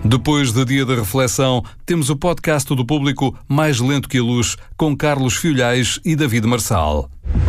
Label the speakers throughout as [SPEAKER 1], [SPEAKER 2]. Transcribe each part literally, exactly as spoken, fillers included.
[SPEAKER 1] Depois do dia da reflexão, temos o podcast do Público Mais Lento que a Luz, com Carlos Filhais e David Marçal.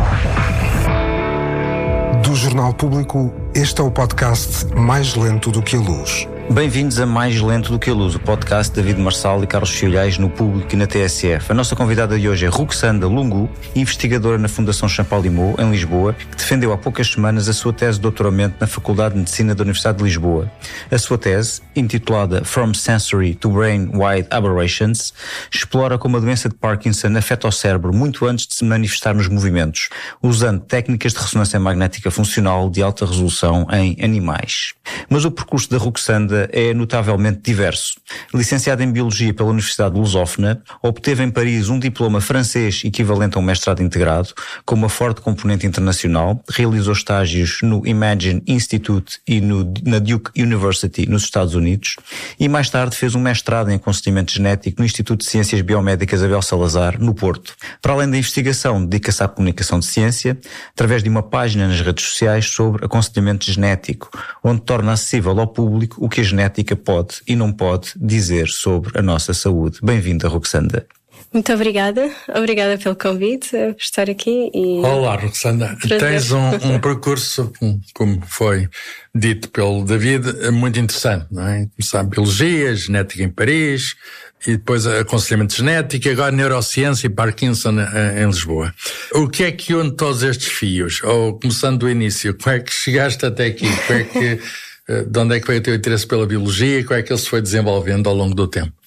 [SPEAKER 2] Do Jornal Público, este é o podcast Mais Lento do que a Luz.
[SPEAKER 3] Bem-vindos a Mais Lento do que a Luz, o podcast de David Marçal e Carlos Filhais no Público e na T S F. A nossa convidada de hoje é Ruxanda Lungu, investigadora na Fundação Champalimau, em Lisboa, que defendeu há poucas semanas a sua tese de doutoramento na Faculdade de Medicina da Universidade de Lisboa. A sua tese, intitulada From Sensory to Brain-Wide Aberrations, explora como a doença de Parkinson afeta o cérebro muito antes de se manifestar nos movimentos, usando técnicas de ressonância magnética funcional de alta resolução em animais. Mas o percurso da Ruxanda é notavelmente diverso. Licenciada em Biologia pela Universidade Lusófona, obteve em Paris um diploma francês equivalente a um mestrado integrado, com uma forte componente internacional, realizou estágios no Imagine Institute e no, na Duke University, nos Estados Unidos, e mais tarde fez um mestrado em aconselhamento genético no Instituto de Ciências Biomédicas Abel Salazar, no Porto. Para além da investigação, dedica-se à comunicação de ciência, através de uma página nas redes sociais sobre aconselhamento genético, onde torna acessível ao público o que a genética pode e não pode dizer sobre a nossa saúde. Bem-vinda, Ruxanda.
[SPEAKER 4] Muito obrigada. Obrigada pelo convite, por estar aqui. E...
[SPEAKER 5] Olá, Ruxanda. Tens um, um percurso, como foi dito pelo David, muito interessante, não é? Começar Biologia, Genética em Paris, e depois aconselhamento genético, agora neurociência e Parkinson em Lisboa. O que é que une todos estes fios? Ou, começando do início, como é que chegaste até aqui? Como é que... De onde é que veio o teu interesse pela biologia e como é que ele se foi desenvolvendo ao longo do tempo?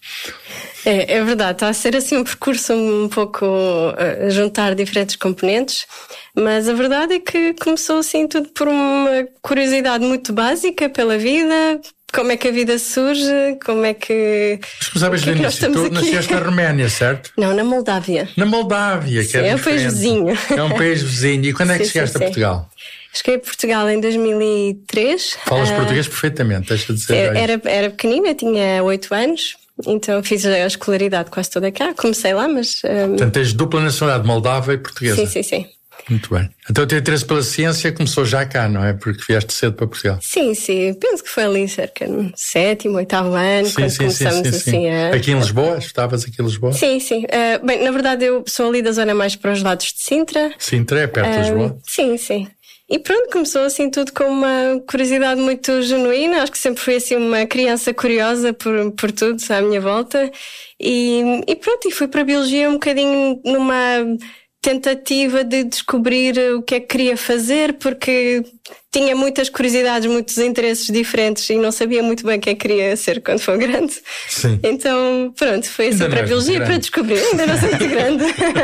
[SPEAKER 4] É, é verdade, está a ser assim um percurso um pouco a juntar diferentes componentes, mas a verdade é que começou assim tudo por uma curiosidade muito básica pela vida. Como é que a vida surge, como é que...
[SPEAKER 5] Mas começámos no início, tu nasceste na Roménia, certo?
[SPEAKER 4] Não, na Moldávia.
[SPEAKER 5] Na Moldávia, que
[SPEAKER 4] sim,
[SPEAKER 5] é
[SPEAKER 4] é um país vizinho.
[SPEAKER 5] É um país vizinho. E quando é que sim, chegaste sim, a Portugal?
[SPEAKER 4] Cheguei a Portugal em dois mil e três.
[SPEAKER 5] Falas uh, português perfeitamente, deixa de dizer.
[SPEAKER 4] Era, era pequenina, tinha oito anos, então fiz a escolaridade quase toda cá. Comecei lá, mas... Um...
[SPEAKER 5] Portanto, tens dupla nacionalidade, moldava e portuguesa.
[SPEAKER 4] Sim, sim, sim.
[SPEAKER 5] Muito bem. Então o teu interesse pela ciência começou já cá, não é? Porque vieste cedo para Portugal.
[SPEAKER 4] Sim, sim. Penso que foi ali cerca no sétimo, oitavo ano, sim, quando sim, começamos sim, sim,
[SPEAKER 5] assim
[SPEAKER 4] sim. a...
[SPEAKER 5] Aqui em Lisboa? Estavas aqui em Lisboa?
[SPEAKER 4] Sim, sim. Uh, bem, na verdade eu sou ali da zona mais para os lados de Sintra.
[SPEAKER 5] Sintra é perto de uh, Lisboa?
[SPEAKER 4] Sim, sim. E pronto, começou assim tudo com uma curiosidade muito genuína. Acho que sempre fui assim uma criança curiosa por, por tudo à minha volta. E, e pronto, e fui para a Biologia um bocadinho numa tentativa de descobrir o que é que queria fazer, porque tinha muitas curiosidades, muitos interesses diferentes e não sabia muito bem o que é que queria ser quando for grande.
[SPEAKER 5] Sim.
[SPEAKER 4] Então, pronto, foi assim para a Biologia para descobrir. Ainda não sou muito grande.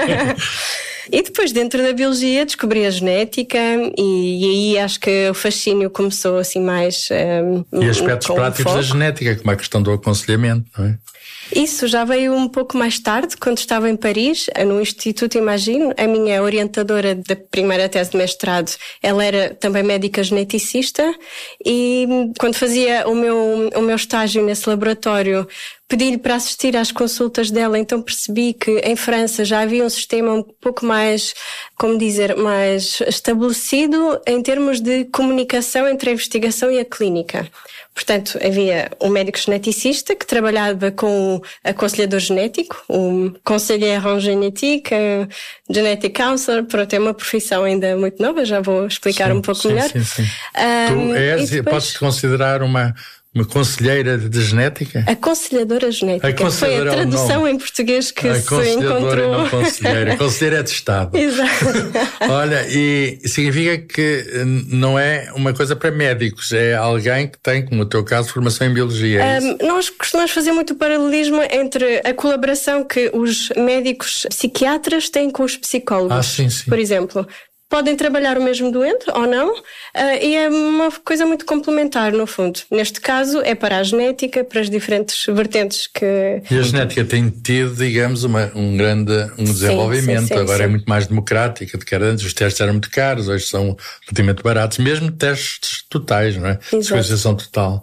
[SPEAKER 4] E depois, dentro da Biologia, descobri a genética e, e aí acho que o fascínio começou assim mais... Um,
[SPEAKER 5] e aspectos
[SPEAKER 4] um
[SPEAKER 5] práticos
[SPEAKER 4] foco.
[SPEAKER 5] Da genética, como a questão do aconselhamento, não é?
[SPEAKER 4] Isso já veio um pouco mais tarde, quando estava em Paris, no Instituto Imagine. A minha orientadora da primeira tese de mestrado, ela era também médica geneticista e quando fazia o meu, o meu estágio nesse laboratório, pedi-lhe para assistir às consultas dela, então percebi que em França já havia um sistema um pouco mais, como dizer, mais estabelecido em termos de comunicação entre a investigação e a clínica. Portanto, havia um médico geneticista que trabalhava com o aconselhador genético, o conseiller en génétique, genetic counselor, pronto, é uma profissão ainda muito nova, já vou explicar sim, um pouco
[SPEAKER 5] sim,
[SPEAKER 4] melhor.
[SPEAKER 5] Sim, sim.
[SPEAKER 4] Um,
[SPEAKER 5] tu és,
[SPEAKER 4] depois...
[SPEAKER 5] podes-te considerar uma... Uma conselheira de genética?
[SPEAKER 4] Aconselhadora genética.
[SPEAKER 5] Aconselhadora
[SPEAKER 4] foi a tradução em português que se encontrou.
[SPEAKER 5] Aconselhadora e não conselheira. Conselheira é de Estado.
[SPEAKER 4] Exato.
[SPEAKER 5] Olha, e significa que não é uma coisa para médicos, é alguém que tem, como no teu caso, formação em Biologia. É
[SPEAKER 4] um, nós costumamos fazer muito paralelismo entre a colaboração que os médicos psiquiatras têm com os psicólogos.
[SPEAKER 5] Ah, sim, sim.
[SPEAKER 4] Por exemplo... Podem trabalhar o mesmo doente ou não, uh, e é uma coisa muito complementar, no fundo. Neste caso, é para a genética, para as diferentes vertentes que...
[SPEAKER 5] E a genética tem tido, digamos, uma, um grande um desenvolvimento. Sim, sim, sim, Agora sim. É muito mais democrática do que era antes. Os testes eram muito caros, hoje são relativamente baratos, mesmo testes totais, não é? Sequenciação total.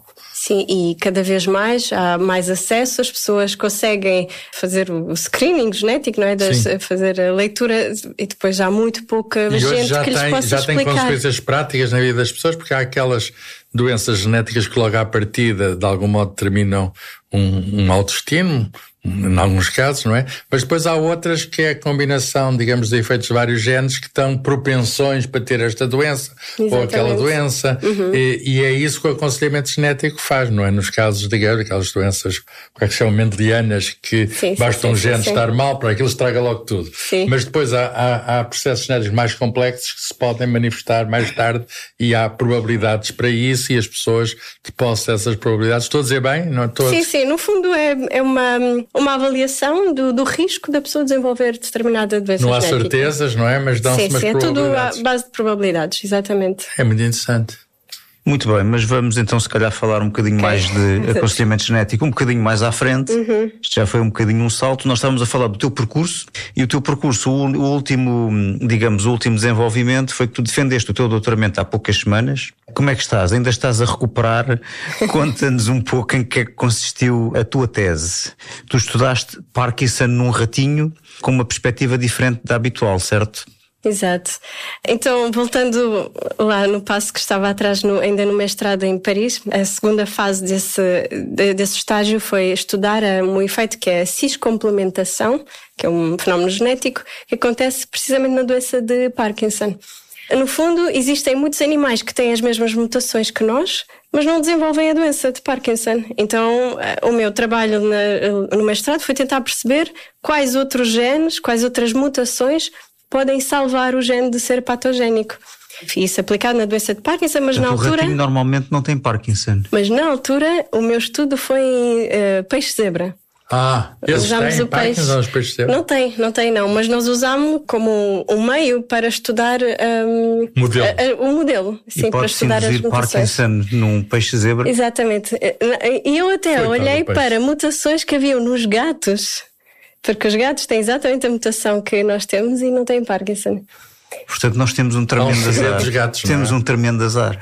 [SPEAKER 4] Sim, e cada vez mais há mais acesso, as pessoas conseguem fazer o screening genético, não é? Das, fazer a leitura e depois há muito pouca
[SPEAKER 5] e
[SPEAKER 4] gente
[SPEAKER 5] já
[SPEAKER 4] que lhes
[SPEAKER 5] tem,
[SPEAKER 4] possa
[SPEAKER 5] já
[SPEAKER 4] explicar.
[SPEAKER 5] tem consequências práticas na vida das pessoas, porque há aquelas doenças genéticas que logo à partida de algum modo determinam um, um autodestino, em alguns casos, não é? Mas depois há outras que é a combinação, digamos, de efeitos de vários genes que estão propensões para ter esta doença. Exatamente. Ou aquela doença, uhum. e, e é isso que o aconselhamento genético faz, não é? Nos casos, digamos, aquelas doenças, como é que se chamam, mendelianas, que sim, basta sim, um sim, gene sim. estar mal para aquilo estraga logo tudo. Sim. Mas depois há, há, há processos genéticos mais complexos que se podem manifestar mais tarde e há probabilidades para isso e as pessoas que possam essas probabilidades. Estou a dizer bem? Não estou
[SPEAKER 4] sim,
[SPEAKER 5] a...
[SPEAKER 4] sim, no fundo é, é uma, uma avaliação do, do risco da pessoa desenvolver determinada doença
[SPEAKER 5] genética.
[SPEAKER 4] Não há
[SPEAKER 5] genética. certezas, não é? Mas dão-se
[SPEAKER 4] sim,
[SPEAKER 5] umas
[SPEAKER 4] sim,
[SPEAKER 5] probabilidades.
[SPEAKER 4] É tudo à base de probabilidades, exatamente.
[SPEAKER 5] É muito interessante.
[SPEAKER 3] Muito bem, mas vamos então se calhar falar um bocadinho okay. mais de aconselhamento genético, um bocadinho mais à frente. Uhum. Isto já foi um bocadinho um salto. Nós estávamos a falar do teu percurso e o teu percurso, o, o último, digamos, o último desenvolvimento foi que tu defendeste o teu doutoramento há poucas semanas. Como é que estás? Ainda estás a recuperar? Conta-nos um pouco em que é que consistiu a tua tese. Tu estudaste Parkinson num ratinho com uma perspectiva diferente da habitual, certo?
[SPEAKER 4] Exato. Então, voltando lá no passo que estava atrás, no, ainda no mestrado em Paris, a segunda fase desse, desse estágio foi estudar um efeito que é a ciscomplementação, que é um fenómeno genético que acontece precisamente na doença de Parkinson. No fundo, existem muitos animais que têm as mesmas mutações que nós, mas não desenvolvem a doença de Parkinson. Então, o meu trabalho na, no mestrado foi tentar perceber quais outros genes, quais outras mutações podem salvar o gene de ser patogénico. Isso aplicado na doença de Parkinson, mas
[SPEAKER 3] então,
[SPEAKER 4] na altura...
[SPEAKER 3] O ratinho normalmente não tem Parkinson.
[SPEAKER 4] Mas na altura, o meu estudo foi em uh, peixe-zebra.
[SPEAKER 5] Ah, esses têm Parkinson, os peixes-zebra?
[SPEAKER 4] Não tem, não tem não, mas nós usámos como um meio para estudar um,
[SPEAKER 5] modelo.
[SPEAKER 4] A, a, o modelo. Sim,
[SPEAKER 3] e
[SPEAKER 4] para estudar as mutações.
[SPEAKER 3] Parkinson num peixe-zebra?
[SPEAKER 4] Exatamente. E eu até Foi olhei para mutações que haviam nos gatos. Porque os gatos têm exatamente a mutação que nós temos e não têm Parkinson.
[SPEAKER 3] Portanto, nós temos um tremendo
[SPEAKER 5] não,
[SPEAKER 3] azar.
[SPEAKER 5] Dos gatos,
[SPEAKER 3] temos
[SPEAKER 5] não é?
[SPEAKER 3] um tremendo azar.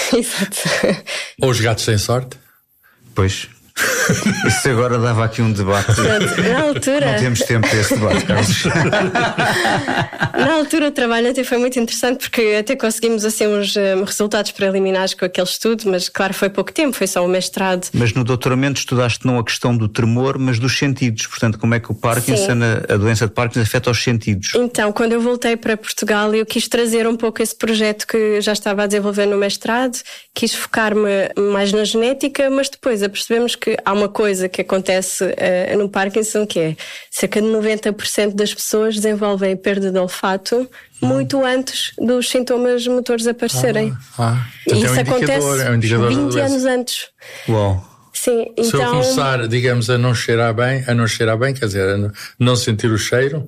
[SPEAKER 4] Exato.
[SPEAKER 5] Ou os gatos têm sorte?
[SPEAKER 3] Pois. Isso agora dava aqui um debate.
[SPEAKER 4] Portanto, na altura...
[SPEAKER 3] Não temos tempo para esse debate, Carlos.
[SPEAKER 4] Na altura o trabalho até foi muito interessante porque até conseguimos assim uns um, resultados preliminares com aquele estudo, mas claro foi pouco tempo, foi só o mestrado.
[SPEAKER 3] Mas no doutoramento estudaste não a questão do tremor, mas dos sentidos. Portanto, como é que o Parkinson, a, a doença de Parkinson afeta os sentidos?
[SPEAKER 4] Então, quando eu voltei para Portugal, eu quis trazer um pouco esse projeto que já estava a desenvolver no mestrado, quis focar-me mais na genética, mas depois apercebemos que há uma coisa que acontece uh, no Parkinson que é cerca de noventa por cento das pessoas desenvolvem perda de olfato hum. muito antes dos sintomas motores aparecerem.
[SPEAKER 5] Ah, ah.
[SPEAKER 4] E isso
[SPEAKER 5] é um
[SPEAKER 4] acontece
[SPEAKER 5] é um
[SPEAKER 4] vinte anos antes.
[SPEAKER 3] Uau!
[SPEAKER 4] Sim, então...
[SPEAKER 5] Se eu começar, digamos, a não cheirar bem, a não cheirar bem, quer dizer, a não sentir o cheiro,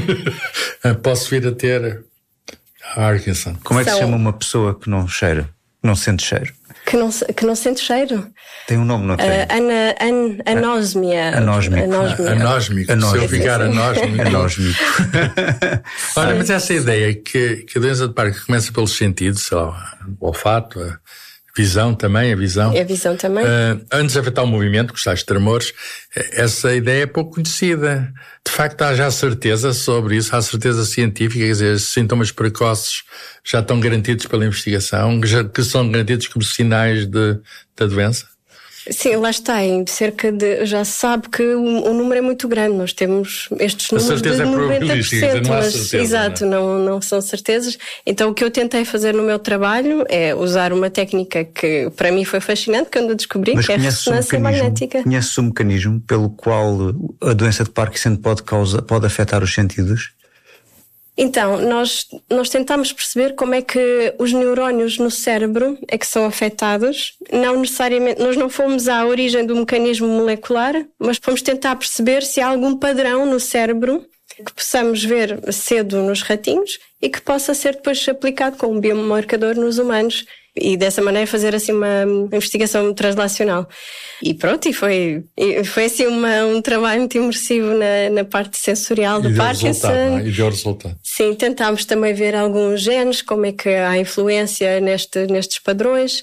[SPEAKER 5] posso vir a ter Parkinson.
[SPEAKER 3] Como é que
[SPEAKER 4] São...
[SPEAKER 3] se chama uma pessoa que não cheira, que não sente cheiro?
[SPEAKER 4] Que não, que não sente cheiro.
[SPEAKER 3] Tem um nome, não tem?
[SPEAKER 4] Uh, ana, an, anósmia.
[SPEAKER 3] Anósmico.
[SPEAKER 4] Anósmia.
[SPEAKER 5] Anósmico.
[SPEAKER 3] Anósmico.
[SPEAKER 5] Se eu ficar anósmico.
[SPEAKER 3] Anósmico.
[SPEAKER 5] Olha, mas essa ideia que, que a doença de Parkinson começa pelos sentidos, sei lá, o olfato, a visão também, a visão.
[SPEAKER 4] A visão também.
[SPEAKER 5] Uh, antes de afetar o movimento, com os tais tremores, essa ideia é pouco conhecida. De facto, há já certeza sobre isso, há certeza científica, quer dizer, sintomas precoces já estão garantidos pela investigação, já, que são garantidos como sinais de, da doença?
[SPEAKER 4] Sim, lá está, em cerca de, já se sabe que o, o número é muito grande, nós temos estes números de noventa por cento,
[SPEAKER 5] não há
[SPEAKER 4] mas
[SPEAKER 5] certeza,
[SPEAKER 4] exato, não, não, não são certezas. Então o que eu tentei fazer no meu trabalho é usar uma técnica que para mim foi fascinante, quando eu descobri,
[SPEAKER 3] mas
[SPEAKER 4] que é a ressonância
[SPEAKER 3] um
[SPEAKER 4] magnética.
[SPEAKER 3] Conheces o mecanismo pelo qual a doença de Parkinson pode, causa, pode afetar os sentidos?
[SPEAKER 4] Então, nós, nós tentámos perceber como é que os neurónios no cérebro é que são afetados. Não necessariamente, nós não fomos à origem do mecanismo molecular, mas fomos tentar perceber se há algum padrão no cérebro que possamos ver cedo nos ratinhos e que possa ser depois aplicado com um biomarcador nos humanos. E dessa maneira fazer assim uma investigação translacional. E pronto, e foi, e foi assim uma, um trabalho muito imersivo na, na parte sensorial do Parkinson.
[SPEAKER 5] E deu resultado.
[SPEAKER 4] Sim, tentámos também ver alguns genes, como é que há influência neste, nestes padrões.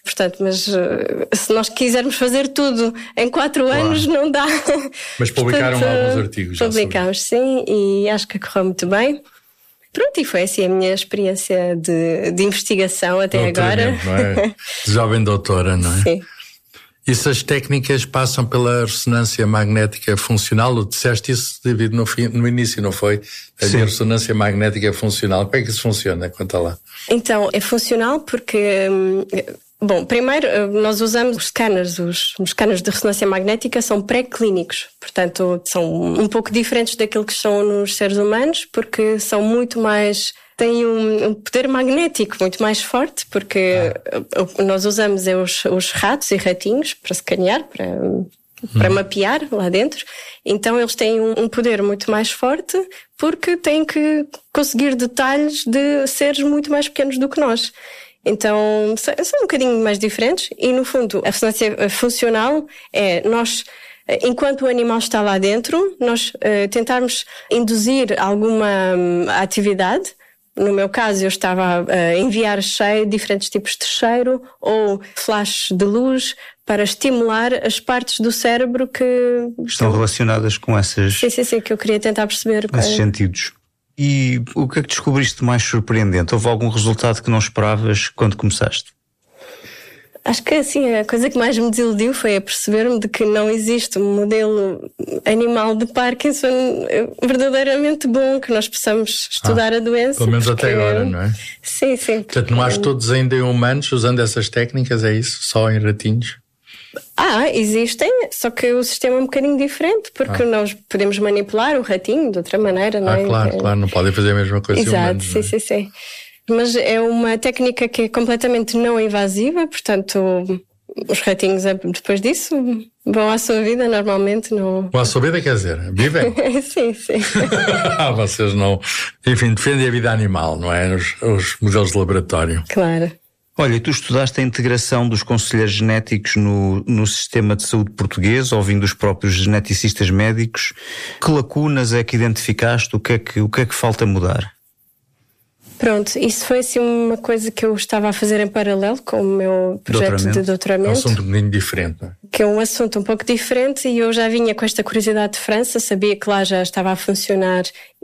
[SPEAKER 4] Portanto, mas se nós quisermos fazer tudo em quatro claro. anos, não dá.
[SPEAKER 5] Mas publicaram Portanto, alguns artigos já.
[SPEAKER 4] Publicámos, sim, e acho que correu muito bem. Pronto, e foi assim a minha experiência de, de investigação até agora.
[SPEAKER 5] Não é? De jovem doutora, não é?
[SPEAKER 4] Sim.
[SPEAKER 5] E se as técnicas passam pela ressonância magnética funcional, tu disseste isso, David, no, fim, no início, não foi? A minha ressonância magnética funcional, como é que isso funciona? Conta lá.
[SPEAKER 4] Então, é funcional porque... Bom, primeiro, nós usamos os scanners, os, os scanners de ressonância magnética são pré-clínicos, portanto, são um pouco diferentes daquilo que são nos seres humanos, porque são muito mais... têm um, um poder magnético muito mais forte, porque ah. o que nós usamos é os, os ratos e ratinhos para escanear, para, hum. para mapear lá dentro. Então eles têm um, um poder muito mais forte, porque têm que conseguir detalhes de seres muito mais pequenos do que nós. Então são um bocadinho mais diferentes e, no fundo, a ressonância funcional é nós... Enquanto o animal está lá dentro, nós uh, tentarmos induzir alguma um, atividade. No meu caso, eu estava a enviar cheiro, diferentes tipos de cheiro ou flashes de luz para estimular as partes do cérebro que...
[SPEAKER 3] Estão relacionadas com essas...
[SPEAKER 4] Sim, sim, sim, que eu queria tentar perceber.
[SPEAKER 3] Esses é... sentidos. E o que é que descobriste mais surpreendente? Houve algum resultado que não esperavas quando começaste?
[SPEAKER 4] Acho que assim, a coisa que mais me desiludiu foi a perceber-me de que não existe um modelo animal de Parkinson verdadeiramente bom, que nós possamos estudar ah, a doença.
[SPEAKER 5] Pelo menos
[SPEAKER 4] porque...
[SPEAKER 5] até agora, não é?
[SPEAKER 4] Sim, sim.
[SPEAKER 5] Portanto, não há todos ainda em humanos usando essas técnicas, é isso? Só em ratinhos?
[SPEAKER 4] Ah, existem, só que o sistema é um bocadinho diferente, porque ah. nós podemos manipular o ratinho de outra maneira, não
[SPEAKER 5] ah,
[SPEAKER 4] é?
[SPEAKER 5] Ah, claro, claro, não podem fazer a mesma coisa
[SPEAKER 4] Exato,
[SPEAKER 5] humanos,
[SPEAKER 4] sim,
[SPEAKER 5] não é?
[SPEAKER 4] sim, sim. Mas é uma técnica que é completamente não invasiva, portanto, os ratinhos depois disso vão à sua vida normalmente. Não...
[SPEAKER 5] Vão à sua vida, quer dizer, vivem?
[SPEAKER 4] Sim, sim.
[SPEAKER 5] Vocês não... Enfim, defendem a vida animal, não é? Os, os modelos de laboratório.
[SPEAKER 4] Claro.
[SPEAKER 3] Olha, tu estudaste a integração dos conselheiros genéticos no, no sistema de saúde português, ouvindo os próprios geneticistas médicos. Que lacunas é que identificaste? O que é que, o que é que falta mudar?
[SPEAKER 4] Pronto, isso foi assim uma coisa que eu estava a fazer em paralelo com o meu projeto
[SPEAKER 3] doutoramento.
[SPEAKER 4] de doutoramento.
[SPEAKER 5] É um assunto um bocadinho diferente, não é?
[SPEAKER 4] Que é um assunto um pouco diferente e eu já vinha com esta curiosidade de França, sabia que lá já estava a funcionar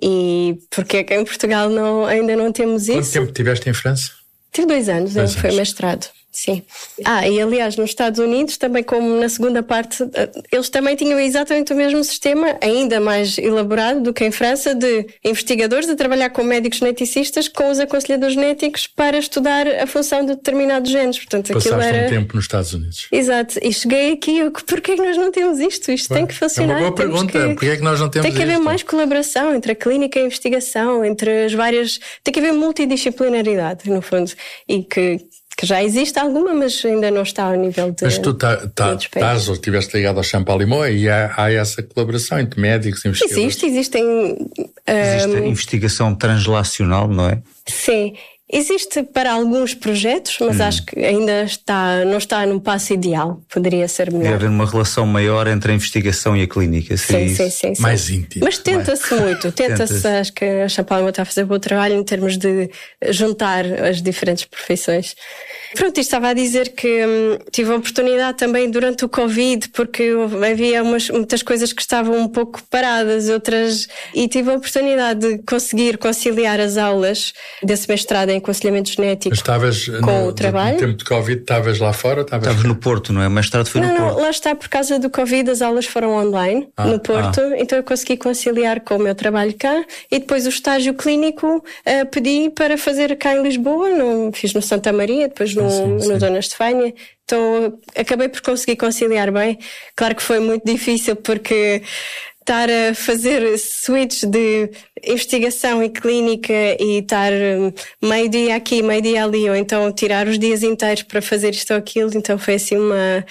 [SPEAKER 4] e porque é que em Portugal não, ainda não temos isso.
[SPEAKER 5] Quanto tempo tiveste em França?
[SPEAKER 4] Tive dois anos, dois foi mestrado. Sim. Ah, e aliás, nos Estados Unidos, também como na segunda parte, eles também tinham exatamente o mesmo sistema, ainda mais elaborado do que em França, de investigadores a trabalhar com médicos geneticistas, com os aconselhadores genéticos para estudar a função de determinados genes. Portanto,
[SPEAKER 5] passaste
[SPEAKER 4] aquilo era...
[SPEAKER 5] um tempo nos Estados Unidos.
[SPEAKER 4] Exato. E cheguei aqui, eu, porquê é que nós não temos isto? Isto Bem, tem que funcionar.
[SPEAKER 5] É uma boa pergunta. Que... Porquê é que nós não temos isto?
[SPEAKER 4] Tem que haver isto? mais colaboração entre a clínica e a investigação, entre as várias... Tem que haver multidisciplinaridade, no fundo. E que... que já existe alguma, mas ainda não está ao nível de...
[SPEAKER 5] Mas tu tá, tá, estás ou estiveste ligado ao Champalimau e há, há essa colaboração entre médicos e investigadores?
[SPEAKER 4] Existe, existem... Um...
[SPEAKER 3] Existe a investigação translacional, não é?
[SPEAKER 4] Sim. Existe para alguns projetos, mas hum. acho que ainda está, não está num passo ideal. Poderia ser melhor.
[SPEAKER 3] Deve haver uma relação maior entre a investigação e a clínica.
[SPEAKER 4] Sim, sim, sim, sim.
[SPEAKER 5] Mais íntimo.
[SPEAKER 4] Mas tenta-se
[SPEAKER 5] mais...
[SPEAKER 4] muito. Tenta-se, tenta acho que a Champalimau está a fazer um bom trabalho em termos de juntar as diferentes profissões. Pronto, isto estava a dizer que hum, tive a oportunidade também durante o Covid, porque havia umas, muitas coisas que estavam um pouco paradas, outras... E tive a oportunidade de conseguir conciliar as aulas desse mestrado em aconselhamento genético Mas
[SPEAKER 5] estavas
[SPEAKER 4] com
[SPEAKER 5] no,
[SPEAKER 4] o trabalho.
[SPEAKER 5] No tempo de Covid estavas lá fora? Estavas,
[SPEAKER 3] estavas no Porto, não é? O mestrado foi
[SPEAKER 4] não,
[SPEAKER 3] no
[SPEAKER 4] não,
[SPEAKER 3] Porto.
[SPEAKER 4] Lá está, por causa do Covid as aulas foram online ah, no Porto, ah. então eu consegui conciliar com o meu trabalho cá e depois o estágio clínico uh, pedi para fazer cá em Lisboa, no, fiz no Santa Maria, depois no, sim, sim. no Dona Estefânia. Então acabei por conseguir conciliar bem. Claro que foi muito difícil porque estar a fazer switch de investigação e clínica e estar meio dia aqui, meio dia ali, ou então tirar os dias inteiros para fazer isto ou aquilo, então foi assim uma,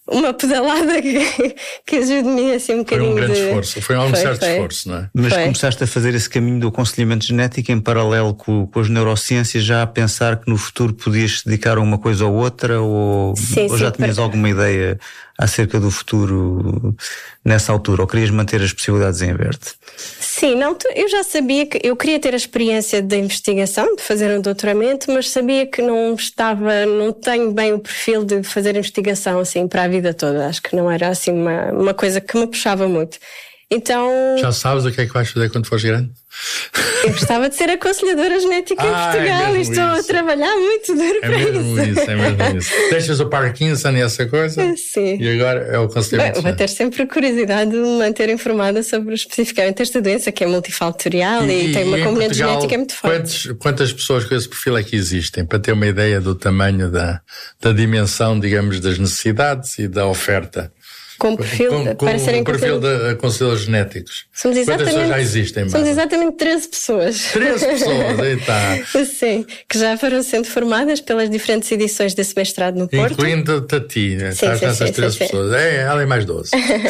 [SPEAKER 4] uma pedalada que, que ajude-me assim um bocadinho.
[SPEAKER 5] Foi um grande
[SPEAKER 4] de...
[SPEAKER 5] esforço, foi um
[SPEAKER 4] foi,
[SPEAKER 5] certo
[SPEAKER 4] foi.
[SPEAKER 5] esforço, não é?
[SPEAKER 3] Mas
[SPEAKER 4] foi.
[SPEAKER 3] Começaste a fazer esse caminho do aconselhamento genético em paralelo com, com as neurociências, já a pensar que no futuro podias se dedicar a uma coisa ou outra, ou,
[SPEAKER 4] sim,
[SPEAKER 3] ou já
[SPEAKER 4] sim,
[SPEAKER 3] tinhas
[SPEAKER 4] para...
[SPEAKER 3] alguma ideia acerca do futuro nessa altura, ou querias manter as possibilidades em aberto?
[SPEAKER 4] Sim, não, eu já sabia que eu queria ter a experiência da investigação, de fazer um doutoramento, mas sabia que não estava, não tenho bem o perfil de fazer investigação assim para a vida toda. Acho que não era assim uma, uma coisa que me puxava muito. Então...
[SPEAKER 5] Já sabes o que é que vais fazer quando fores grande?
[SPEAKER 4] Eu gostava de ser aconselhadora genética ah, em Portugal
[SPEAKER 5] é
[SPEAKER 4] e estou
[SPEAKER 5] isso.
[SPEAKER 4] a trabalhar muito duro
[SPEAKER 5] é
[SPEAKER 4] para
[SPEAKER 5] mesmo
[SPEAKER 4] isso.
[SPEAKER 5] isso. É mesmo isso. Deixas o Parkinson e essa coisa?
[SPEAKER 4] Sim.
[SPEAKER 5] E agora é o aconselhamento.
[SPEAKER 4] Vou ter sempre curiosidade de me manter informada sobre especificamente esta doença que é multifatorial e, e tem uma e componente Portugal, genética muito forte.
[SPEAKER 5] Quantos, quantas pessoas com esse perfil é que existem? Para ter uma ideia do tamanho da, da dimensão, digamos, das necessidades e da oferta.
[SPEAKER 4] Com perfil,
[SPEAKER 5] com, com
[SPEAKER 4] para serem
[SPEAKER 5] o perfil de aconselhadores genéticos.
[SPEAKER 4] Somos
[SPEAKER 5] Quantas pessoas já existem?
[SPEAKER 4] Somos exatamente treze pessoas.
[SPEAKER 5] treze pessoas, aí está.
[SPEAKER 4] Sim, que já foram sendo formadas pelas diferentes edições desse mestrado no Porto.
[SPEAKER 5] Incluindo-te a ti, né?
[SPEAKER 4] Sim,
[SPEAKER 5] Estás
[SPEAKER 4] sim,
[SPEAKER 5] nessas
[SPEAKER 4] sim,
[SPEAKER 5] treze
[SPEAKER 4] sim,
[SPEAKER 5] pessoas.
[SPEAKER 4] sim.
[SPEAKER 5] É, ela é mais doze.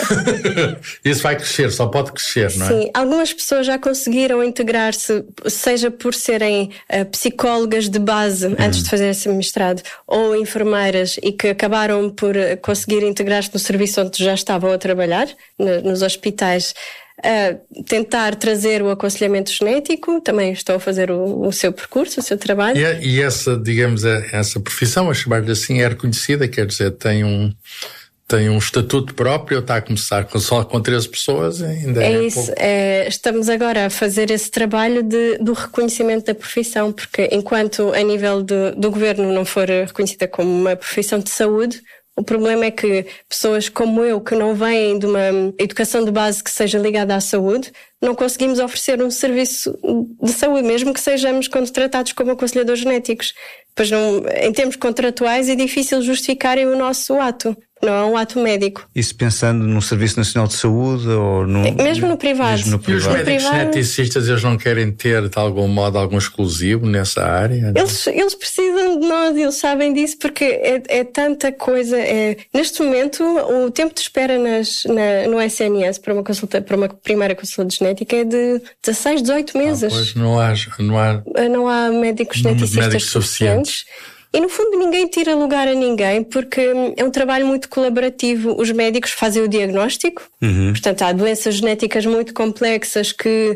[SPEAKER 5] Isso vai crescer, só pode crescer, não é?
[SPEAKER 4] Sim, algumas pessoas já conseguiram integrar-se, seja por serem uh, psicólogas de base hum. antes de fazer esse mestrado, ou enfermeiras e que acabaram por uh, conseguir integrar-se no serviço onde já estavam a trabalhar, no, nos hospitais, uh, tentar trazer o aconselhamento genético. Também estou a fazer o, o seu percurso, o seu trabalho.
[SPEAKER 5] E, e essa, digamos, essa profissão, a chamar-lhe assim, é reconhecida, quer dizer, tem um... tem um estatuto próprio, está a começar com, só com treze pessoas, ainda é,
[SPEAKER 4] é isso.
[SPEAKER 5] pouco.
[SPEAKER 4] É, estamos agora a fazer esse trabalho de, do reconhecimento da profissão, porque enquanto a nível de, do governo não for reconhecida como uma profissão de saúde, o problema é que pessoas como eu, que não vêm de uma educação de base que seja ligada à saúde, não conseguimos oferecer um serviço de saúde, mesmo que sejamos contratados como aconselhadores genéticos. Pois não, em termos contratuais é difícil justificarem o nosso ato. Não é um ato médico.
[SPEAKER 3] Isso pensando no Serviço Nacional de Saúde ou no...
[SPEAKER 4] Mesmo no privado.
[SPEAKER 3] Mesmo no privado.
[SPEAKER 5] E os médicos
[SPEAKER 4] privado...
[SPEAKER 5] geneticistas, eles não querem ter, de algum modo, algum exclusivo nessa área?
[SPEAKER 4] Eles, eles precisam de nós, eles sabem disso, porque é, é tanta coisa. É... Neste momento, o tempo de espera nas, na, no S N S para uma, consulta, para uma primeira consulta de genética é de dezasseis, dezoito meses.
[SPEAKER 5] Ah, pois não há... Não há,
[SPEAKER 4] não há médicos geneticistas
[SPEAKER 5] médicos suficientes.
[SPEAKER 4] E, no fundo, ninguém tira lugar a ninguém, porque é um trabalho muito colaborativo. Os médicos fazem o diagnóstico, uhum. Portanto, há doenças genéticas muito complexas que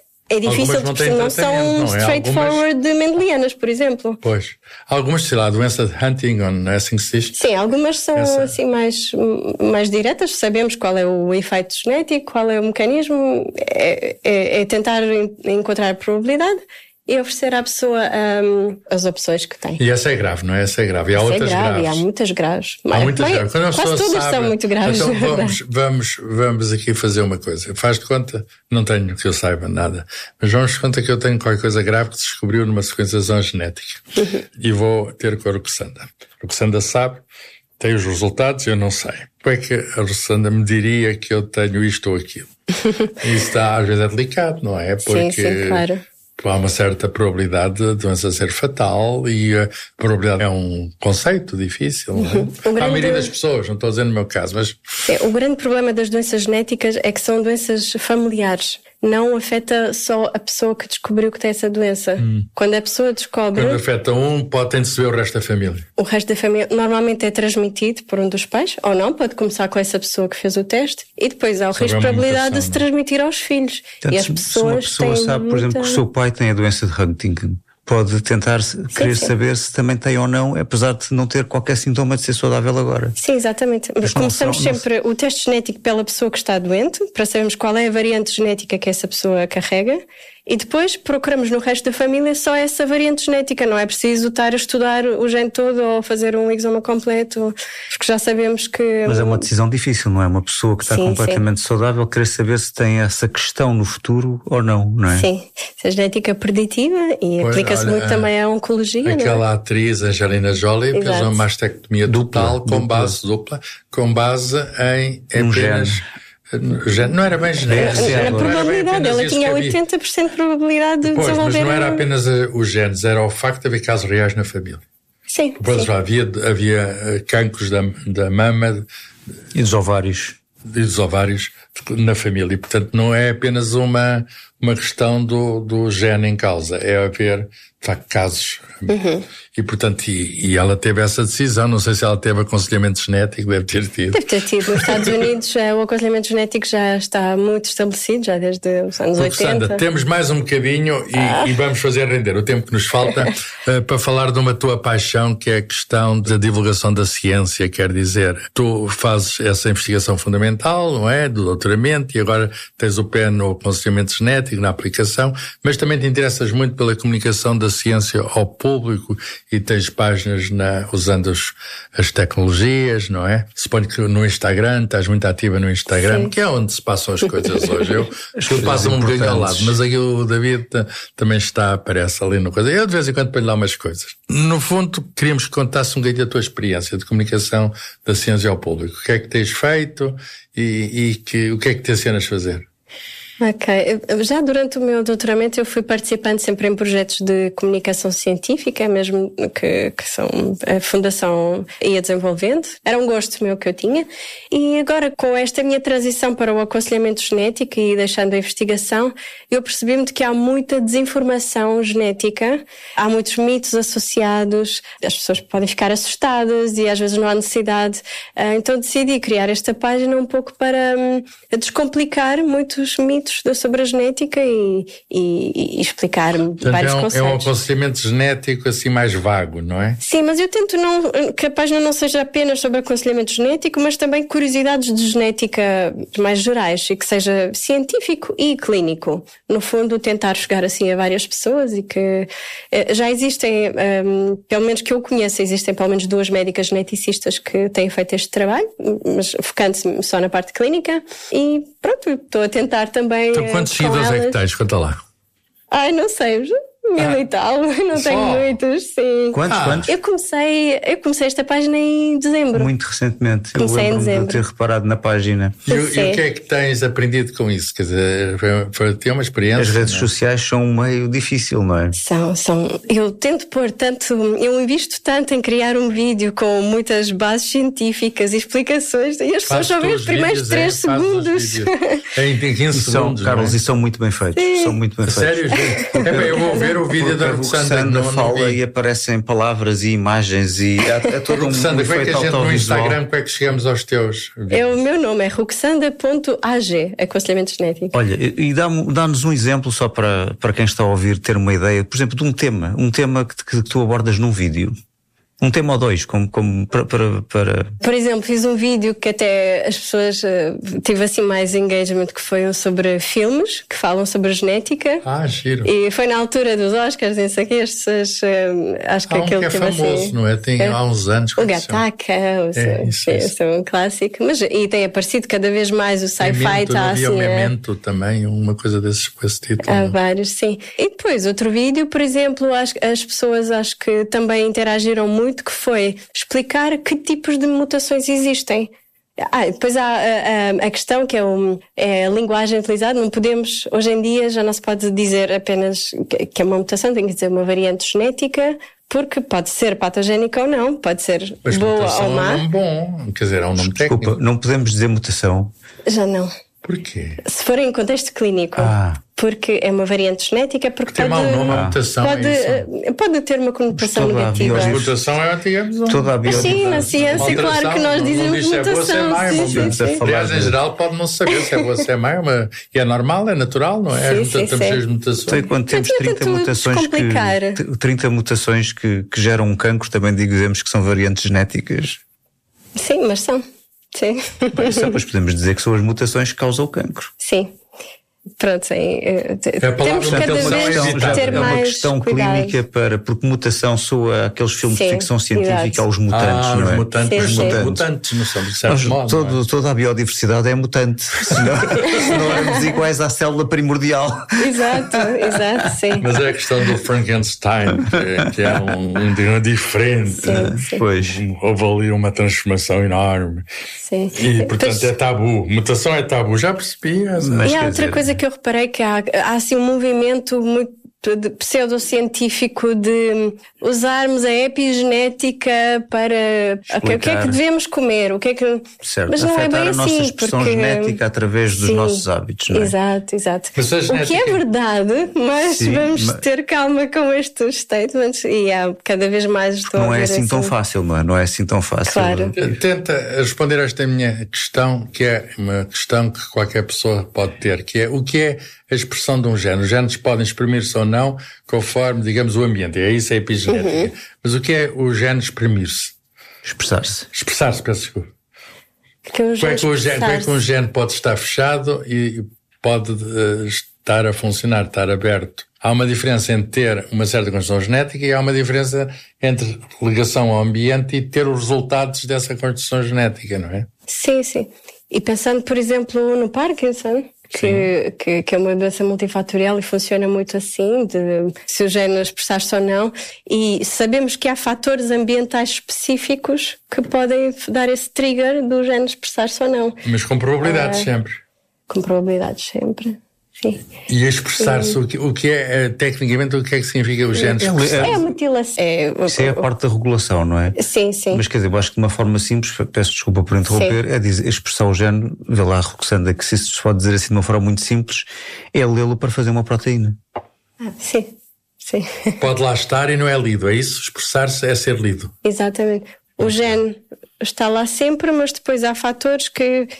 [SPEAKER 4] é difícil de perceber, não são não é? straightforward algumas... de mendelianas, por exemplo.
[SPEAKER 5] Pois. Algumas, sei lá, a doença de Huntington, não é assim que se diz?
[SPEAKER 4] Sim, algumas são Essa... assim mais, mais diretas, sabemos qual é o efeito genético, qual é o mecanismo, é, é, é tentar encontrar a probabilidade e oferecer à pessoa um, as opções que tem.
[SPEAKER 5] E essa é grave, não é? Essa é grave. E há
[SPEAKER 4] essa
[SPEAKER 5] outras
[SPEAKER 4] é grave,
[SPEAKER 5] graves.
[SPEAKER 4] Há muitas graves.
[SPEAKER 5] Há muitas Mas, graves. Quando a
[SPEAKER 4] quase todas
[SPEAKER 5] sabe,
[SPEAKER 4] são muito graves.
[SPEAKER 5] Então vamos, vamos, vamos aqui fazer uma coisa. Faz de conta, não tenho que eu saiba nada, mas vamos de conta que eu tenho qualquer coisa grave que se descobriu numa sequenciação genética. Uhum. E vou ter com a Ruxanda. A Ruxanda sabe, tem os resultados e eu não sei. Como é que a Ruxanda me diria que eu tenho isto ou aquilo? Isso está, às vezes é delicado, não é? Porque...
[SPEAKER 4] Sim, sim, claro.
[SPEAKER 5] Há uma certa probabilidade de a doença ser fatal e a probabilidade é um conceito difícil. Não é? Uhum. Grande... A maioria das pessoas, não estou a dizer no meu caso, mas...
[SPEAKER 4] É, o grande problema das doenças genéticas é que são doenças familiares. Não afeta só a pessoa que descobriu que tem essa doença. Hum. Quando a pessoa descobre...
[SPEAKER 5] Quando afeta um, pode ter de se ver o resto da família.
[SPEAKER 4] O resto da família normalmente é transmitido por um dos pais, ou não, pode começar com essa pessoa que fez o teste, e depois há o risco de probabilidade de se transmitir aos filhos.
[SPEAKER 3] Portanto,
[SPEAKER 4] e as pessoas
[SPEAKER 3] se uma pessoa sabe,
[SPEAKER 4] muita...
[SPEAKER 3] por exemplo, que o seu pai tem a doença de Huntington, pode tentar sim, querer sim. saber se também tem ou não, apesar de não ter qualquer sintoma de ser saudável agora.
[SPEAKER 4] Sim, exatamente. Mas começamos não, sempre não... o teste genético pela pessoa que está doente, para sabermos qual é a variante genética que essa pessoa carrega, e depois procuramos no resto da família só essa variante genética. Não é preciso estar a estudar o gene todo ou fazer um exoma completo, porque já sabemos que...
[SPEAKER 3] Mas é uma decisão difícil, não é? Uma pessoa que está sim, completamente sim. saudável querer saber se tem essa questão no futuro ou não, não é?
[SPEAKER 4] Sim, se a genética preditiva e pois, aplica-se olha, muito também à oncologia.
[SPEAKER 5] Aquela
[SPEAKER 4] não é?
[SPEAKER 5] atriz Angelina Jolie Exato. fez uma mastectomia dupla, total com dupla. base dupla, com base em, em
[SPEAKER 3] um
[SPEAKER 5] apenas...
[SPEAKER 3] gene.
[SPEAKER 5] Não era bem genético.
[SPEAKER 4] Era probabilidade, ela tinha oitenta por cento de probabilidade de
[SPEAKER 5] pois,
[SPEAKER 4] desenvolver...
[SPEAKER 5] Mas não era apenas os genes, era o facto de haver casos reais na família.
[SPEAKER 4] Sim.
[SPEAKER 5] Depois
[SPEAKER 4] sim.
[SPEAKER 5] havia, havia cancros da, da mama
[SPEAKER 3] e dos ovários.
[SPEAKER 5] E dos ovários na família. E, portanto, não é apenas uma, uma questão do, do gene em causa. É haver, de facto, casos.
[SPEAKER 4] Uhum.
[SPEAKER 5] E, portanto, e, e ela teve essa decisão. Não sei se ela teve aconselhamento genético, deve ter tido.
[SPEAKER 4] Deve ter tido. Nos Estados Unidos o aconselhamento genético já está muito estabelecido, já desde os anos
[SPEAKER 5] Porque,
[SPEAKER 4] oitenta.
[SPEAKER 5] Sandra, temos mais um bocadinho e, ah. e vamos fazer render o tempo que nos falta uh, para falar de uma tua paixão, que é a questão da divulgação da ciência. Quer dizer, tu fazes essa investigação fundamental, não é? Do doutoramento, e agora tens o pé no aconselhamento genético, na aplicação, mas também te interessas muito pela comunicação da ciência ao público e tens páginas na, usando os, as tecnologias, não é? Suponho que no Instagram, estás muito ativa no Instagram, Sim. que é onde se passam as coisas hoje. Eu, eu passo um bocadinho ao lado, mas aqui o David também está, aparece ali no coisa. Eu de vez em quando ponho lá umas coisas. No fundo, queríamos que contasse um bocadinho a tua experiência de comunicação da ciência ao público. O que é que tens feito e, e que, o que é que te ensinas a fazer?
[SPEAKER 4] Ok. Já durante o meu doutoramento eu fui participando sempre em projetos de comunicação científica, mesmo que, que são a Fundação ia desenvolvendo. Era um gosto meu que eu tinha. E agora, com esta minha transição para o aconselhamento genético e deixando a investigação, eu percebi-me de que há muita desinformação genética, há muitos mitos associados, as pessoas podem ficar assustadas e às vezes não há necessidade. Então decidi criar esta página um pouco para descomplicar muitos mitos sobre a genética e, e, e explicar
[SPEAKER 5] Portanto,
[SPEAKER 4] vários
[SPEAKER 5] é um,
[SPEAKER 4] conceitos.
[SPEAKER 5] É um aconselhamento genético assim mais vago, não é?
[SPEAKER 4] Sim, mas eu tento não, que a página não seja apenas sobre aconselhamento genético, mas também curiosidades de genética mais gerais e que seja científico e clínico. No fundo, tentar chegar assim a várias pessoas e que eh, já existem, um, pelo menos que eu conheça, existem pelo menos duas médicas geneticistas que têm feito este trabalho, mas focando-se só na parte clínica e pronto, estou a tentar também.
[SPEAKER 5] Então, quantos seguidores é que tens? Conta lá.
[SPEAKER 4] Ai, não sei, mil ah, e tal, não
[SPEAKER 5] só?
[SPEAKER 4] tenho muitos, sim.
[SPEAKER 3] Quantos,
[SPEAKER 5] ah.
[SPEAKER 3] quantos?
[SPEAKER 4] Eu comecei, eu comecei esta página em dezembro.
[SPEAKER 3] Muito recentemente.
[SPEAKER 4] Comecei
[SPEAKER 3] eu
[SPEAKER 4] em
[SPEAKER 3] lembro-me
[SPEAKER 4] dezembro.
[SPEAKER 3] de ter reparado na página.
[SPEAKER 5] E, e o que é que tens aprendido com isso? Quer dizer, foi, foi ter uma experiência.
[SPEAKER 3] As redes
[SPEAKER 5] não?
[SPEAKER 3] sociais são um meio difícil, não é?
[SPEAKER 4] São, são. Eu tento pôr tanto, eu invisto tanto em criar um vídeo com muitas bases científicas e explicações e as pessoas só veem os primeiros três segundos.
[SPEAKER 5] Em quinze
[SPEAKER 3] são,
[SPEAKER 5] segundos.
[SPEAKER 3] Carlos,
[SPEAKER 5] é?
[SPEAKER 3] e são muito bem feitos.
[SPEAKER 4] Sim.
[SPEAKER 3] São muito bem
[SPEAKER 5] Sério,
[SPEAKER 3] feitos.
[SPEAKER 5] Sério? É bem, eu vou ver o vídeo da Roxana.
[SPEAKER 3] Roxana fala e aparecem palavras e imagens e é, é todo um,
[SPEAKER 5] Roxana,
[SPEAKER 3] um
[SPEAKER 5] como é que a gente no Instagram, como é que chegamos aos teus vídeos?
[SPEAKER 4] É, o meu nome é roxanda ponto a g, aconselhamento genético.
[SPEAKER 3] Olha, e dá-nos dá um exemplo só para, para quem está a ouvir ter uma ideia, por exemplo, de um tema, um tema que, que tu abordas num vídeo. Um tema ou dois, como, como para, para, para...
[SPEAKER 4] Por exemplo, fiz um vídeo que até as pessoas uh, tive assim mais engagement, que foi um sobre filmes que falam sobre genética.
[SPEAKER 5] Ah, giro.
[SPEAKER 4] E foi na altura dos Oscars, não sei o que, as pessoas, uh, acho que
[SPEAKER 5] há um
[SPEAKER 4] aquele
[SPEAKER 5] que é
[SPEAKER 4] teve
[SPEAKER 5] famoso,
[SPEAKER 4] assim,
[SPEAKER 5] não é? Tem há uns anos.
[SPEAKER 4] O Gataca,
[SPEAKER 5] é, isso, isso.
[SPEAKER 4] Esse é um clássico. Mas, e tem aparecido cada vez mais o sci-fi, está assim.
[SPEAKER 5] Havia o Memento também, uma coisa desses com esse título.
[SPEAKER 4] Há vários, sim. E depois, outro vídeo, por exemplo, as, as pessoas acho que também interagiram muito, que foi explicar que tipos de mutações existem. Ah, depois há a, a, a questão que é, um, é a linguagem utilizada. Não podemos, hoje em dia, já não se pode dizer apenas que é uma mutação, tem que dizer uma variante genética, porque pode ser patogénica ou não, pode ser
[SPEAKER 5] Mas
[SPEAKER 4] boa ou má.
[SPEAKER 5] É um nome bom, quer dizer, é um nome
[SPEAKER 3] Desculpa,
[SPEAKER 5] técnico.
[SPEAKER 3] não podemos dizer mutação.
[SPEAKER 4] Já não.
[SPEAKER 5] Porquê?
[SPEAKER 4] Se for em contexto clínico.
[SPEAKER 3] Ah.
[SPEAKER 4] Porque é uma variante genética, porque
[SPEAKER 5] tem
[SPEAKER 4] pode,
[SPEAKER 5] mau nome, a mutação
[SPEAKER 4] pode,
[SPEAKER 5] é isso.
[SPEAKER 4] pode ter uma conotação negativa.
[SPEAKER 5] A mutação é, digamos, um...
[SPEAKER 3] Toda a
[SPEAKER 4] Mas sim, na ciência, claro que nós dizemos
[SPEAKER 5] não diz se é boa, se é
[SPEAKER 4] mutação.
[SPEAKER 5] má,
[SPEAKER 4] Sim, sim,
[SPEAKER 3] sim.
[SPEAKER 4] sim.
[SPEAKER 5] Aliás, em geral, pode não saber se é boa, se é má, é uma... e é normal, é natural, não é?
[SPEAKER 4] Sim,
[SPEAKER 5] As
[SPEAKER 4] sim,
[SPEAKER 5] temos
[SPEAKER 4] sim.
[SPEAKER 5] as mutações.
[SPEAKER 3] Então, quando temos trinta mutações, que, trinta mutações que, que geram um cancro, também dizemos que são variantes genéticas.
[SPEAKER 4] Sim, mas são. Sim.
[SPEAKER 3] Bem, só depois podemos dizer que são as mutações que causam o cancro.
[SPEAKER 4] Sim. Pronto, sim.
[SPEAKER 5] A
[SPEAKER 4] Temos cada vez
[SPEAKER 3] é,
[SPEAKER 4] ter
[SPEAKER 3] é uma
[SPEAKER 4] mais
[SPEAKER 3] questão
[SPEAKER 4] cuidado.
[SPEAKER 3] Clínica para, porque mutação soa aqueles filmes
[SPEAKER 4] Sim,
[SPEAKER 3] de ficção científica
[SPEAKER 4] exato.
[SPEAKER 3] aos mutantes,
[SPEAKER 5] ah,
[SPEAKER 3] não
[SPEAKER 5] os
[SPEAKER 3] é?
[SPEAKER 5] mutantes,
[SPEAKER 4] Sim,
[SPEAKER 5] os
[SPEAKER 4] sim.
[SPEAKER 5] mutantes. mutantes, não são de certo
[SPEAKER 3] Nós,
[SPEAKER 5] modo.
[SPEAKER 3] todo,
[SPEAKER 5] não é?
[SPEAKER 3] Toda a biodiversidade é mutante, senão, senão éramos iguais à célula primordial.
[SPEAKER 4] Exato, exato, sim.
[SPEAKER 5] Mas é a questão do Frankenstein, que, que é um, um, um diferente.
[SPEAKER 4] Sim, sim.
[SPEAKER 3] Pois.
[SPEAKER 5] Houve ali uma transformação enorme.
[SPEAKER 4] Sim.
[SPEAKER 5] E, portanto,
[SPEAKER 4] Pois,
[SPEAKER 5] é tabu. Mutação é tabu. Já percebi. Mas
[SPEAKER 4] e há outra
[SPEAKER 3] dizer,
[SPEAKER 4] coisa que eu reparei, que há, há assim um movimento muito de pseudocientífico de usarmos a epigenética para okay, o que é que devemos comer, o que é que
[SPEAKER 3] certo.
[SPEAKER 4] Mas não
[SPEAKER 3] afetar
[SPEAKER 4] é bem
[SPEAKER 3] a nossa
[SPEAKER 4] assim,
[SPEAKER 3] expressão
[SPEAKER 4] porque...
[SPEAKER 3] genética através dos
[SPEAKER 4] Sim,
[SPEAKER 3] nossos hábitos, não é?
[SPEAKER 4] Exato, exato.
[SPEAKER 5] Mas a genética...
[SPEAKER 4] O que é verdade, mas
[SPEAKER 3] Sim,
[SPEAKER 4] vamos
[SPEAKER 3] mas...
[SPEAKER 4] ter calma com estes statements e há cada vez mais estou
[SPEAKER 3] Não
[SPEAKER 4] a ver
[SPEAKER 3] é assim, assim tão fácil, não é? Não é assim tão fácil.
[SPEAKER 4] Claro.
[SPEAKER 5] Tenta responder a esta minha questão, que é uma questão que qualquer pessoa pode ter, que é o que é a expressão de um gene. Os genes podem exprimir-se ou não conforme, digamos, o ambiente. É isso, é a epigenética. Uhum. Mas o que é o gene exprimir-se?
[SPEAKER 3] Expressar-se.
[SPEAKER 5] Expressar-se, peço desculpa.
[SPEAKER 4] Que é
[SPEAKER 5] como, é que o gene, como é que um gene pode estar fechado e pode uh, estar a funcionar, estar aberto? Há uma diferença entre ter uma certa construção genética e há uma diferença entre ligação ao ambiente e ter os resultados dessa construção genética, não é?
[SPEAKER 4] Sim, sim. E pensando, por exemplo, no Parkinson, que, que, que é uma doença multifatorial e funciona muito assim, de se o gene expressar-se ou não, e sabemos que há fatores ambientais específicos que podem dar esse trigger do gene expressar-se ou não.
[SPEAKER 5] Mas com probabilidades ah, sempre.
[SPEAKER 4] Com probabilidades sempre. Sim.
[SPEAKER 5] E a expressar-se, o que, o que é, é, tecnicamente, o que é que significa o gene expressar-se?
[SPEAKER 4] É a mutilação. É,
[SPEAKER 3] Isso é a parte da regulação, não é?
[SPEAKER 4] Sim, sim.
[SPEAKER 3] Mas quer dizer, eu acho que de uma forma simples, peço desculpa por interromper, sim. é dizer, expressar o gene, vê lá, Roxanda, que se isso se pode dizer assim de uma forma muito simples, é lê-lo para fazer uma proteína.
[SPEAKER 4] Ah, sim, sim.
[SPEAKER 5] Pode lá estar e não é lido, é isso? Expressar-se é ser lido.
[SPEAKER 4] Exatamente. O gene está lá sempre, mas depois há fatores que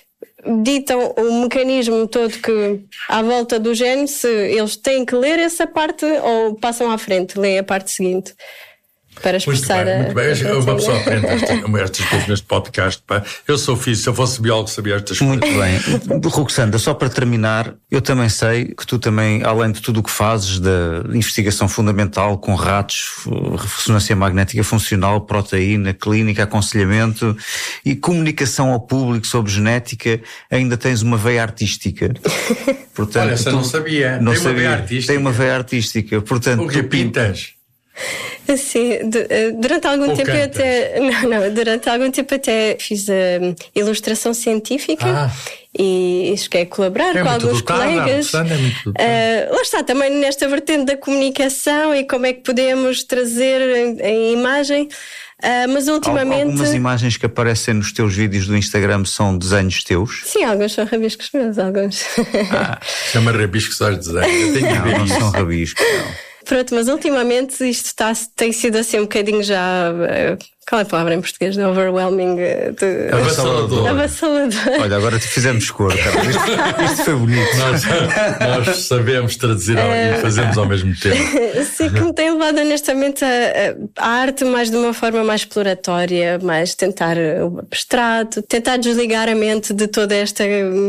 [SPEAKER 4] ditam o mecanismo todo que à volta do gene, se eles têm que ler essa parte ou passam à frente, leem a parte seguinte para expressar.
[SPEAKER 5] Muito bem, muito bem.
[SPEAKER 4] A, a
[SPEAKER 5] uma pessoa aprende estas coisas neste podcast. Pá. Eu sou físico, se eu fosse biólogo sabia estas
[SPEAKER 3] muito
[SPEAKER 5] coisas.
[SPEAKER 3] Muito bem. Roxanda, só para terminar, eu também sei que tu também, além de tudo o que fazes da investigação fundamental com ratos, ressonância magnética funcional, proteína, clínica, aconselhamento e comunicação ao público sobre genética, ainda tens uma veia artística. Portanto,
[SPEAKER 5] olha, essa
[SPEAKER 3] tu,
[SPEAKER 5] não sabia.
[SPEAKER 3] Não
[SPEAKER 5] tem
[SPEAKER 3] sabia.
[SPEAKER 5] uma veia artística.
[SPEAKER 3] Tem uma veia artística. Portanto,
[SPEAKER 5] o que
[SPEAKER 3] tu
[SPEAKER 5] pintas?
[SPEAKER 4] Sim, durante algum
[SPEAKER 5] Ou
[SPEAKER 4] tempo eu
[SPEAKER 5] cantas?
[SPEAKER 4] até não, não, durante algum tempo até fiz a ilustração científica ah. e cheguei a colaborar
[SPEAKER 5] é
[SPEAKER 4] com alguns
[SPEAKER 5] dotada,
[SPEAKER 4] colegas.
[SPEAKER 5] É muito
[SPEAKER 4] uh, lá está, também nesta vertente da comunicação e como é que podemos trazer em, em imagem. Uh, mas ultimamente...
[SPEAKER 3] Algumas imagens que aparecem nos teus vídeos do Instagram são desenhos teus?
[SPEAKER 4] Sim, alguns são rabiscos meus, alguns.
[SPEAKER 3] Ah,
[SPEAKER 5] chama rabiscos aos desenhos. Eu tenho que ver
[SPEAKER 3] não, não
[SPEAKER 5] isso.
[SPEAKER 3] são rabiscos, não.
[SPEAKER 4] Pronto, mas ultimamente isto está, tem sido assim um bocadinho já... Qual é a palavra em português? De overwhelming? De...
[SPEAKER 5] Avassalador.
[SPEAKER 4] Avassalador.
[SPEAKER 3] Olha, agora te fizemos cor, cara. Isto, isto foi bonito.
[SPEAKER 5] Nós, nós sabemos traduzir e fazemos ao mesmo tempo.
[SPEAKER 4] Sim, que me tem levado honestamente a, a, a arte mais de uma forma mais exploratória, mais tentar o abstrato, tentar desligar a mente de toda esta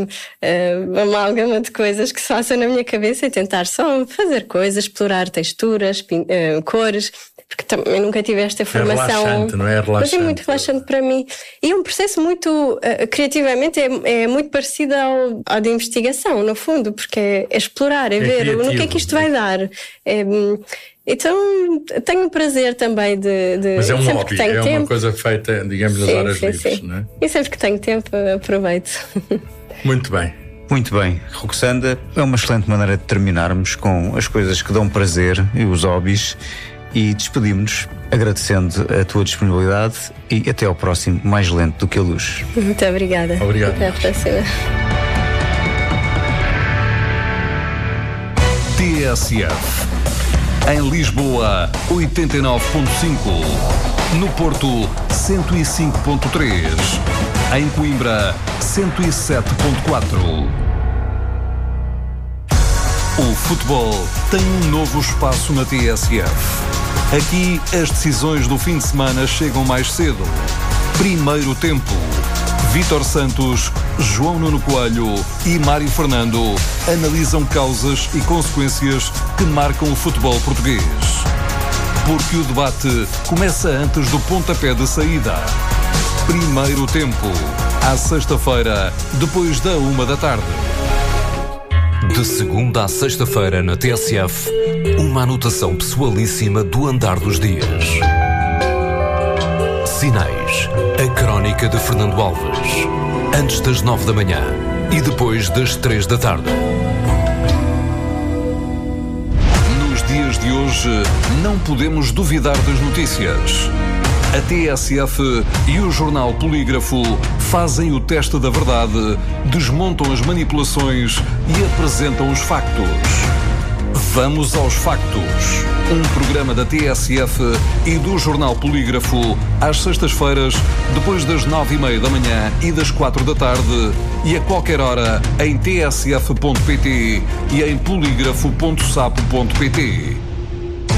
[SPEAKER 4] uh, amálgama de coisas que se passam na minha cabeça e tentar só fazer coisas, explorar texturas, pin, uh, cores, porque também nunca tive esta formação.
[SPEAKER 5] É relaxante, não é? É relaxante.
[SPEAKER 4] Mas é muito relaxante para mim. E é um processo muito, uh, criativamente, é, é muito parecido ao, ao de investigação, no fundo, porque é, é explorar, é, é ver criativo. No que é que isto vai dar. É, então, tenho o prazer também de... de
[SPEAKER 5] Mas é um hobby,
[SPEAKER 4] que tenho
[SPEAKER 5] é
[SPEAKER 4] tempo,
[SPEAKER 5] uma coisa feita, digamos, nas
[SPEAKER 4] sim,
[SPEAKER 5] horas
[SPEAKER 4] sim,
[SPEAKER 5] livres,
[SPEAKER 4] sim.
[SPEAKER 5] não é?
[SPEAKER 4] E sempre que tenho tempo, aproveito.
[SPEAKER 5] Muito bem.
[SPEAKER 3] Muito bem, Roxanda, é uma excelente maneira de terminarmos com as coisas que dão prazer e os hobbies. E despedimos-nos agradecendo a tua disponibilidade e até ao próximo Mais Lento do que a Luz.
[SPEAKER 4] Muito obrigada.
[SPEAKER 5] Obrigado.
[SPEAKER 4] Até à próxima.
[SPEAKER 1] T S F. Em Lisboa, oitenta e nove ponto cinco. No Porto, cento e cinco ponto três. Em Coimbra, cento e sete ponto quatro. O futebol tem um novo espaço na T S F. Aqui, as decisões do fim de semana chegam mais cedo. Primeiro tempo. Vítor Santos, João Nuno Coelho e Mário Fernando analisam causas e consequências que marcam o futebol português. Porque o debate começa antes do pontapé de saída. Primeiro tempo. À sexta-feira, depois da uma da tarde.
[SPEAKER 6] De segunda à sexta-feira na T S F, uma anotação pessoalíssima do andar dos dias. Sinais, a crónica de Fernando Alves. Antes das nove da manhã e depois das três da tarde.
[SPEAKER 1] Nos dias dias de hoje, não podemos duvidar das notícias. A T S F e o jornal Polígrafo fazem o teste da verdade, desmontam as manipulações e apresentam os factos. Vamos aos factos. Um programa da T S F e do jornal Polígrafo às sextas-feiras, depois das nove e meia da manhã e das quatro da tarde, e a qualquer hora em t s f ponto p t e em polígrafo ponto sapo ponto p t.